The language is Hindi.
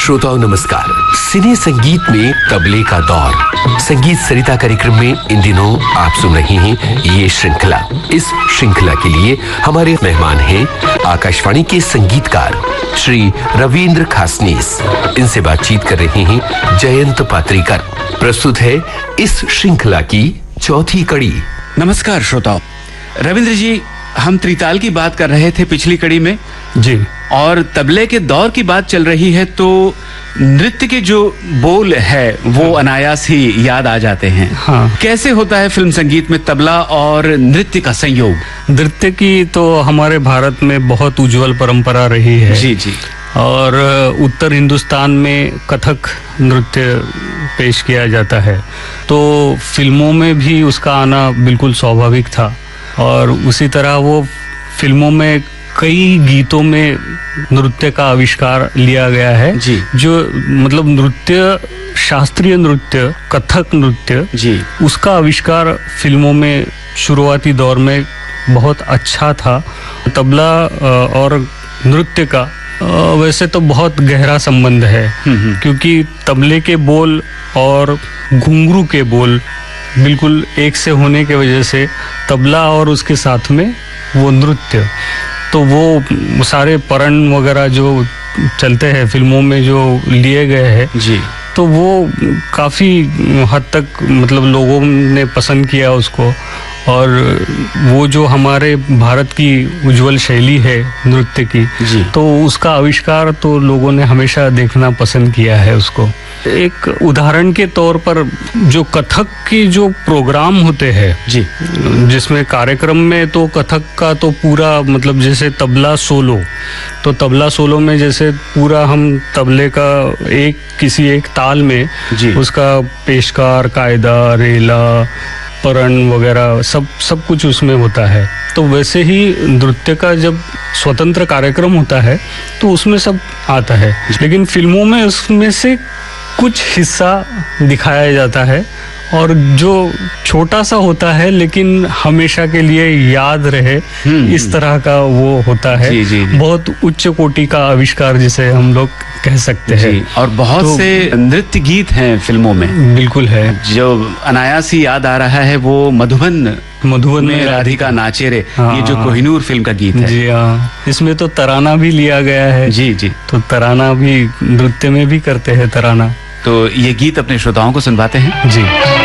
श्रोताओं नमस्कार। सिने संगीत में तबले का दौर संगीत सरिता कार्यक्रम में इन दिनों आप सुन रहे हैं ये श्रृंखला। इस श्रृंखला के लिए हमारे मेहमान हैं आकाशवाणी के संगीतकार श्री रविंद्र खासनीस। इनसे बातचीत कर रहे हैं जयंत पात्रीकर। प्रस्तुत है इस श्रृंखला की चौथी कड़ी। नमस्कार श्रोताओं। रविंद्र जी, हम त्रिताल की बात कर रहे थे पिछली कड़ी में जी, और तबले के दौर की बात चल रही है, तो नृत्य के जो बोल है वो अनायास ही याद आ जाते हैं। हाँ। कैसे होता है फिल्म संगीत में तबला और नृत्य का संयोग? नृत्य की तो हमारे भारत में बहुत उज्जवल परंपरा रही है। जी जी। और उत्तर हिंदुस्तान में कथक नृत्य पेश किया जाता है, तो फिल्मों में भी उसका आना बिल्कुल स्वाभाविक था। और उसी तरह वो फिल्मों में कई गीतों में नृत्य का आविष्कार लिया गया है जी। जो मतलब नृत्य, शास्त्रीय नृत्य, कथक नृत्य जी, उसका आविष्कार फिल्मों में शुरुआती दौर में बहुत अच्छा था। तबला और नृत्य का वैसे तो बहुत गहरा संबंध है, क्योंकि तबले के बोल और घुंघरू के बोल बिल्कुल एक से होने के वजह से तबला और उसके साथ में वो नृत्य, तो वो सारे परण वगैरह जो चलते हैं फिल्मों में जो लिए गए हैं जी, तो वो काफ़ी हद तक मतलब लोगों ने पसंद किया उसको। और वो जो हमारे भारत की उज्जवल शैली है नृत्य की जी, तो उसका आविष्कार तो लोगों ने हमेशा देखना पसंद किया है उसको। एक उदाहरण के तौर पर जो कथक की जो प्रोग्राम होते हैं जी, जिसमें कार्यक्रम में तो कथक का तो पूरा मतलब जैसे तबला सोलो, तो तबला सोलो में जैसे पूरा हम तबले का किसी एक ताल में जी, उसका पेशकार, कायदा, रेला, परण वगैरह सब कुछ उसमें होता है। तो वैसे ही नृत्य का जब स्वतंत्र कार्यक्रम होता है तो उसमें सब आता है, लेकिन फिल्मों में उसमें से कुछ हिस्सा दिखाया जाता है और जो छोटा सा होता है लेकिन हमेशा के लिए याद रहे, इस तरह का वो होता है। जी, जी, जी। बहुत उच्च कोटि का आविष्कार जिसे हम लोग कह सकते हैं। और बहुत से नृत्य गीत हैं फिल्मों में। बिल्कुल है। जो अनायास ही याद आ रहा है वो मधुबन में राधिका नाचे रे, ये जो कोहिनूर फिल्म का गीत है। जी हाँ, इसमें तो तराना भी लिया गया है। जी जी। तो तराना भी नृत्य में भी करते हैं तराना। तो ये गीत अपने श्रोताओं को सुनवाते हैं। जी।